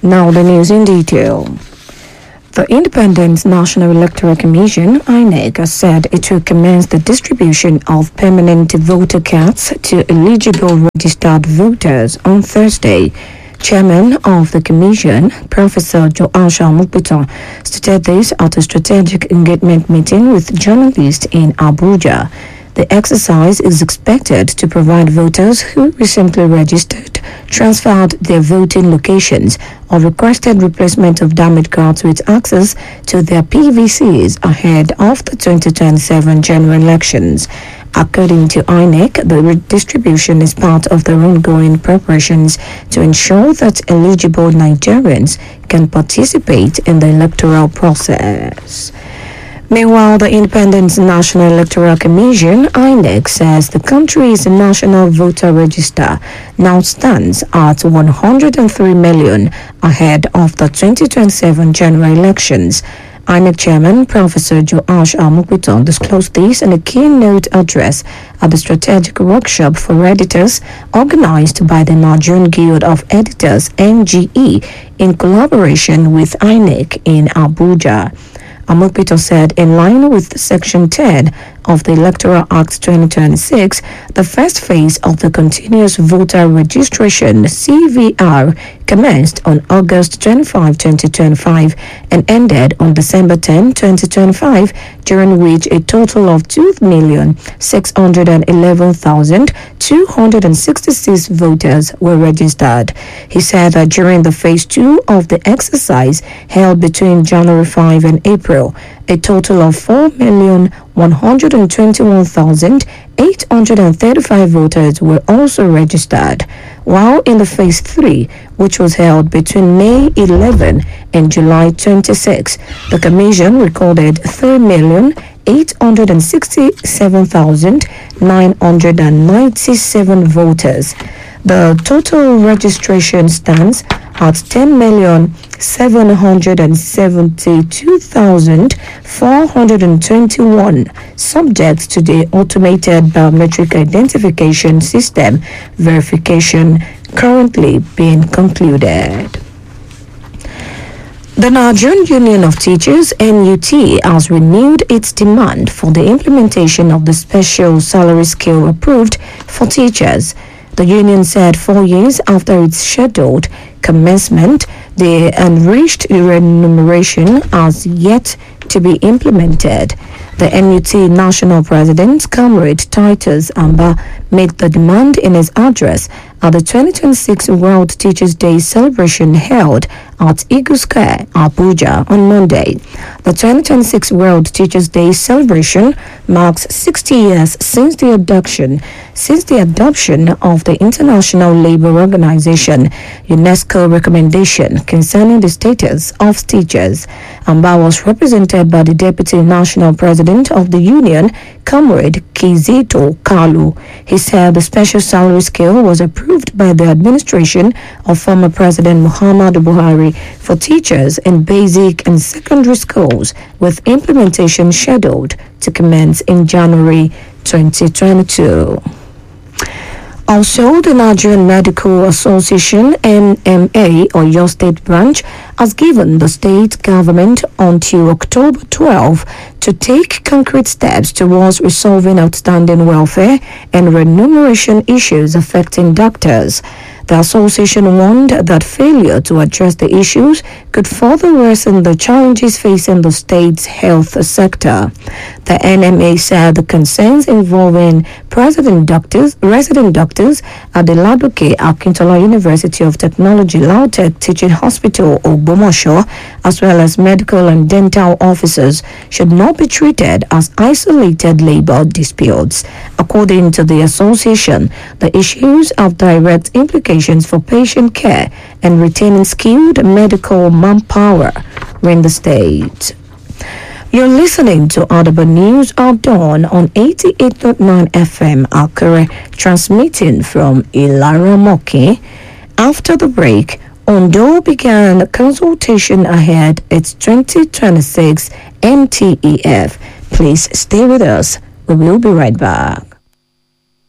Now the news in detail. The Independent National Electoral Commission, INEC, has said it will commence the distribution of permanent voter cards to eligible registered voters on Thursday. Chairman of the Commission, Professor Joash Amukpito, stated this at a strategic engagement meeting with journalists in Abuja. The exercise is expected to provide voters who recently registered, transferred their voting locations, or requested replacement of damaged cards with access to their PVCs ahead of the 2027 general elections. According to INEC, the redistribution is part of their ongoing preparations to ensure that eligible Nigerians can participate in the electoral process. Meanwhile, the Independent National Electoral Commission, INEC, says the country's national voter register now stands at 103 million ahead of the 2027 general elections. INEC Chairman Professor Joash Amukpito disclosed this in a keynote address at the strategic workshop for editors organized by the Nigerian Guild of Editors (NGE) in collaboration with INEC in Abuja. Amukpito said, in line with Section 10 of the Electoral Act 2026, the first phase of the Continuous Voter Registration (CVR) commenced on August 25, 2025 and ended on December 10, 2025, during which a total of 2,611,266 voters were registered. He said that during the phase 2 of the exercise held between January 5 and April, a total of 4,121,835 voters were also registered, while in the phase 3, which was held between May 11 and July 26, the Commission recorded 3,867,997 voters. The total registration stands at 10,772,421, subject to the automated biometric identification system verification currently being concluded. The Nigerian Union of Teachers, NUT, has renewed its demand for the implementation of the special salary scale approved for teachers. The union said 4 years after its scheduled commencement, the enriched remuneration has yet to be implemented. The NUT National President, Comrade Titus Amba, made the demand in his address at the 2026 World Teachers' Day celebration held at Eagle Square, Abuja, on Monday. The 2026 World Teachers' Day celebration marks 60 years since the adoption of the International Labour Organization UNESCO recommendation concerning the status of teachers. Amba was represented by the Deputy National President of the Union, Comrade Kizito Kalu. He said the special salary scale was approved by the administration of former President Muhammadu Buhari for teachers in basic and secondary schools, with implementation scheduled to commence in January 2022. Also, the Nigerian Medical Association, NMA, or your state branch, has given the state government until October 12 to take concrete steps towards resolving outstanding welfare and remuneration issues affecting doctors. The association warned that failure to address the issues could further worsen the challenges facing the state's health sector. The NMA said the concerns involving resident doctors at the Ladoke Akintola University of Technology Lautech Teaching Hospital, Ogbomoso, as well as medical and dental officers, should not be treated as isolated labor disputes. According to the association, the issues have direct implications for patient care and retaining skilled medical manpower in the state. You're listening to Audible News at Dawn on 88.9 FM Akure, transmitting from Ilaramoki. After the break, Ondo began consultation ahead its 2026 NTEF. Please stay with us. We will be right back.